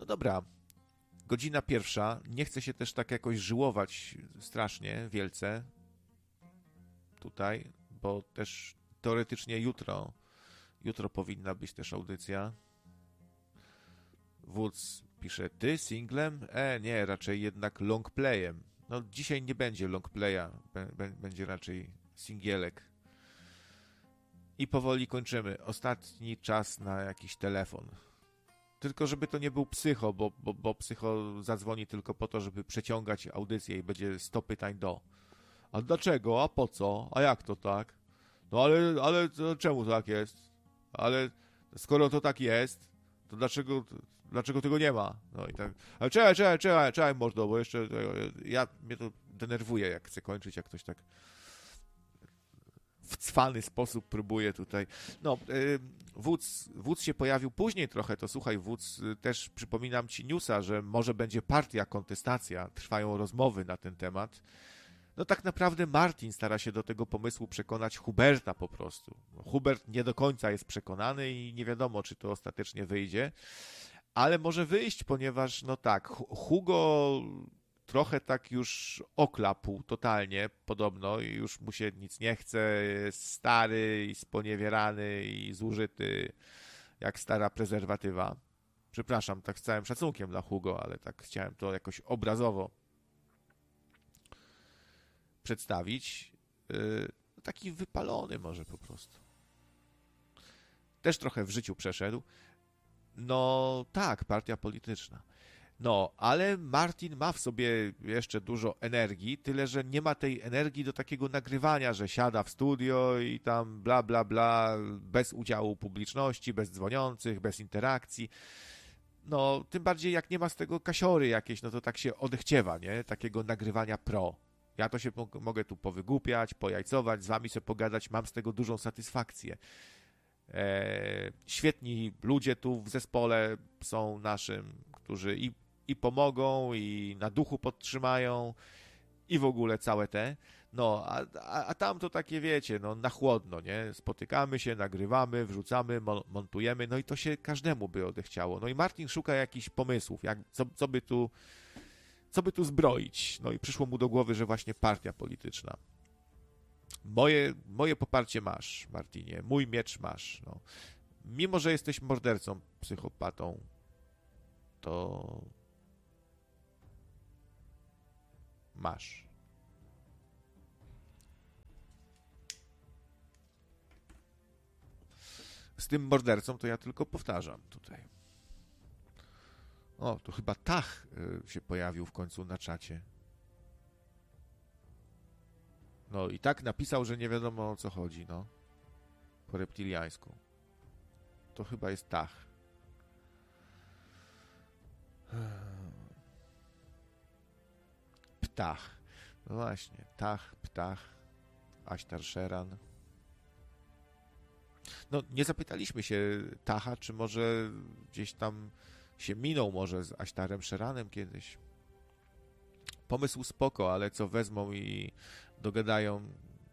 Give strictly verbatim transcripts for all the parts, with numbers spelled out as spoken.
No dobra, godzina pierwsza. Nie chcę się też tak jakoś żyłować strasznie, wielce tutaj, bo też teoretycznie jutro, jutro powinna być też audycja. Wódz pisze, ty singlem? E, nie, raczej jednak longplayem. No dzisiaj nie będzie longplaya, będzie raczej singielek. I powoli kończymy. Ostatni czas na jakiś telefon. Tylko żeby to nie był psycho, bo, bo, bo psycho zadzwoni tylko po to, żeby przeciągać audycję i będzie sto pytań do. A dlaczego? A po co? A jak to tak? No ale, ale to czemu tak jest? Ale skoro to tak jest, to dlaczego, dlaczego tego nie ma? No i tak. Ale czekaj, czekaj, czekaj, czekaj, mordo, bo jeszcze ja, mnie to denerwuje, jak chcę kończyć, jak ktoś tak w cwany sposób próbuje tutaj. No, yy, wódz, wódz się pojawił później trochę, to słuchaj, wódz, yy, też przypominam ci newsa, że może będzie partia, kontestacja, trwają rozmowy na ten temat. No tak naprawdę Martin stara się do tego pomysłu przekonać Huberta po prostu. Hubert nie do końca jest przekonany i nie wiadomo, czy to ostatecznie wyjdzie, ale może wyjść, ponieważ no tak, Hugo trochę tak już oklapł totalnie podobno i już mu się nic nie chce, jest stary i sponiewierany i zużyty jak stara prezerwatywa. Przepraszam, tak z całym szacunkiem dla Hugo, ale tak chciałem to jakoś obrazowo przedstawić. Yy, taki wypalony może po prostu. Też trochę w życiu przeszedł. No tak, partia polityczna. No, ale Martin ma w sobie jeszcze dużo energii, tyle że nie ma tej energii do takiego nagrywania, że siada w studio i tam bla, bla, bla, bez udziału publiczności, bez dzwoniących, bez interakcji. No, tym bardziej jak nie ma z tego kasiory jakieś, no to tak się odechciewa, nie? Takiego nagrywania pro. Ja to się mogę tu powygłupiać, pojajcować, z wami sobie pogadać, mam z tego dużą satysfakcję. E, świetni ludzie tu w zespole są naszym, którzy i, i pomogą, i na duchu podtrzymają, i w ogóle całe te. No, a, a, a tam to takie, wiecie, no na chłodno, nie? Spotykamy się, nagrywamy, wrzucamy, mo- montujemy, no i to się każdemu by odechciało. No i Martin szuka jakichś pomysłów, jak, co, co by tu co by tu zbroić. No i przyszło mu do głowy, że właśnie partia polityczna. Moje, moje poparcie masz, Martinie. Mój miecz masz. No. Mimo że jesteś mordercą, psychopatą, to masz. Z tym mordercą to ja tylko powtarzam tutaj. O, to chyba Tach się pojawił w końcu na czacie. No i tak napisał, że nie wiadomo o co chodzi, no. Po reptiliańsku. To chyba jest Tach. Ptach. No właśnie, Tach, Ptach, Aśtar Sheran. No, nie zapytaliśmy się Tacha, czy może gdzieś tam się minął może z Aśtarem Sheranem kiedyś. Pomysł spoko, ale co wezmą i dogadają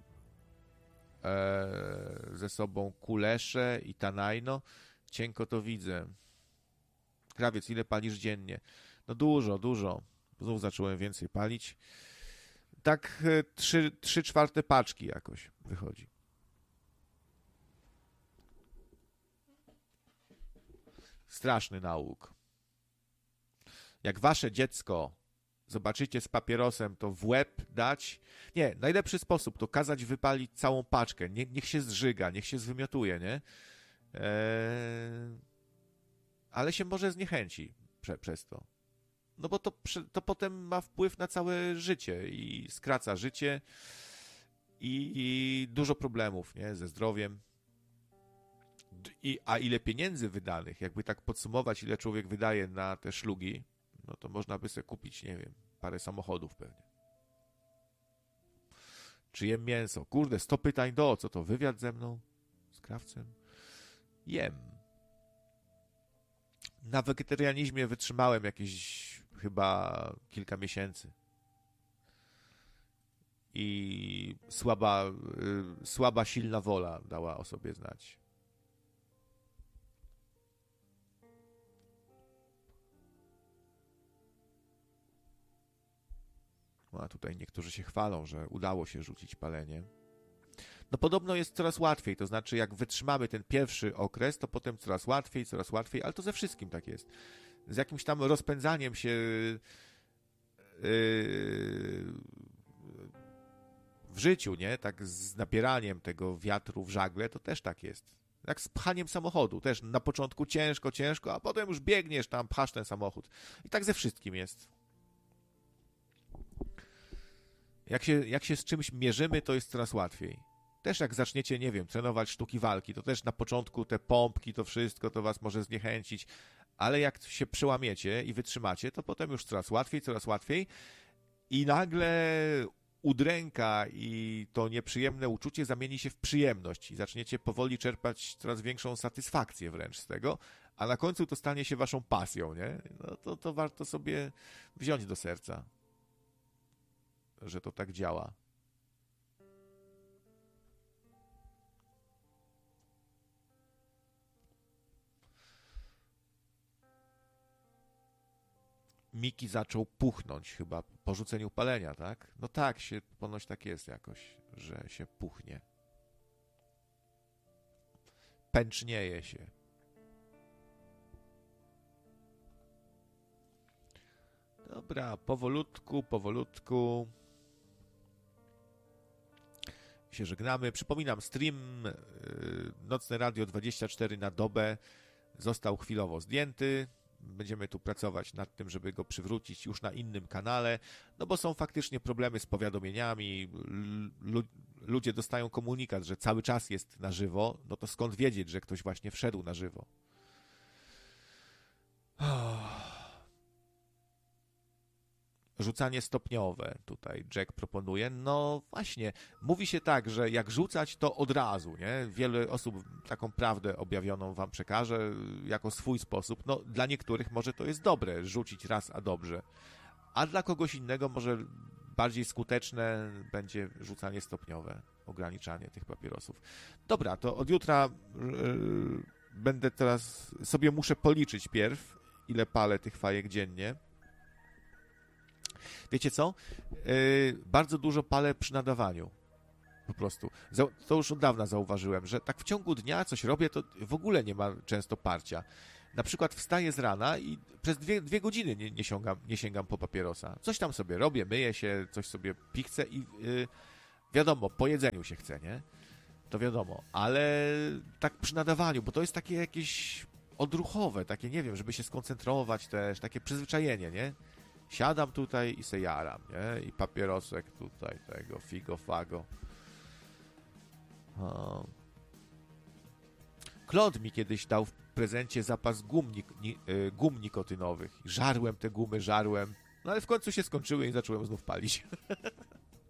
e, ze sobą Kulesze i Tanajno, cienko to widzę. Krawiec, ile palisz dziennie? No dużo, dużo. Znów zacząłem więcej palić. Tak e, trzy, trzy czwarte paczki jakoś wychodzi. Straszny nauk. Jak wasze dziecko zobaczycie z papierosem, to w łeb dać. Nie, najlepszy sposób to kazać wypalić całą paczkę. Nie, niech się zżyga, niech się zwymiotuje, nie? Eee... Ale się może zniechęci prze, przez to. No bo to, to potem ma wpływ na całe życie i skraca życie i, i dużo problemów, nie? Ze zdrowiem. I, a ile pieniędzy wydanych, jakby tak podsumować, ile człowiek wydaje na te szlugi, no to można by sobie kupić, nie wiem, parę samochodów pewnie. Czy jem mięso? Kurde, sto pytań do, co to, wywiad ze mną? Z krawcem? Jem. Na wegetarianizmie wytrzymałem jakieś chyba kilka miesięcy. I słaba, y, słaba, silna wola dała o sobie znać. Tutaj niektórzy się chwalą, że udało się rzucić palenie. No podobno jest coraz łatwiej, to znaczy jak wytrzymamy ten pierwszy okres, to potem coraz łatwiej, coraz łatwiej, ale to ze wszystkim tak jest. Z jakimś tam rozpędzaniem się yy, w życiu, nie? Tak z napieraniem tego wiatru w żagle, to też tak jest. Jak z pchaniem samochodu, też na początku ciężko, ciężko, a potem już biegniesz tam, pchasz ten samochód. I tak ze wszystkim jest. Jak się, jak się z czymś mierzymy, to jest coraz łatwiej. Też jak zaczniecie, nie wiem, trenować sztuki walki, to też na początku te pompki, to wszystko, to was może zniechęcić, ale jak się przełamiecie i wytrzymacie, to potem już coraz łatwiej, coraz łatwiej i nagle udręka i to nieprzyjemne uczucie zamieni się w przyjemność i zaczniecie powoli czerpać coraz większą satysfakcję wręcz z tego, a na końcu to stanie się waszą pasją, nie? No to, to warto sobie wziąć do serca, że to tak działa. Miki zaczął puchnąć chyba po rzuceniu palenia, tak? No tak, się, ponoć tak jest jakoś, że się puchnie. Pęcznieje się. Dobra, powolutku, powolutku się żegnamy. Przypominam, stream yy, Nocne Radio dwadzieścia cztery na dobę został chwilowo zdjęty. Będziemy tu pracować nad tym, żeby go przywrócić już na innym kanale, no bo są faktycznie problemy z powiadomieniami, Lu- ludzie dostają komunikat, że cały czas jest na żywo, no to skąd wiedzieć, że ktoś właśnie wszedł na żywo? Rzucanie stopniowe tutaj Jack proponuje. No właśnie, mówi się tak, że jak rzucać, to od razu, nie? Wiele osób taką prawdę objawioną wam przekaże jako swój sposób. No dla niektórych może to jest dobre, rzucić raz, a dobrze. A dla kogoś innego może bardziej skuteczne będzie rzucanie stopniowe, ograniczanie tych papierosów. Dobra, to od jutra yy, będę teraz, sobie muszę policzyć pierw, ile palę tych fajek dziennie. Wiecie co? Yy, bardzo dużo palę przy nadawaniu. Po prostu. To już od dawna zauważyłem, że tak w ciągu dnia coś robię, to w ogóle nie ma często parcia. Na przykład wstaję z rana i przez dwie, dwie godziny nie, nie, sięgam, nie sięgam po papierosa. Coś tam sobie robię, myję się, coś sobie pichcę i yy, wiadomo, po jedzeniu się chce, nie? To wiadomo. Ale tak przy nadawaniu, bo to jest takie jakieś odruchowe, takie, nie wiem, żeby się skoncentrować też, takie przyzwyczajenie, nie? Siadam tutaj i se jaram, nie? I papierosek tutaj tego, figo, fago. O. Claude mi kiedyś dał w prezencie zapas gum, nik- ni- gum nikotynowych. Żarłem te gumy, żarłem. No ale w końcu się skończyły i zacząłem znów palić.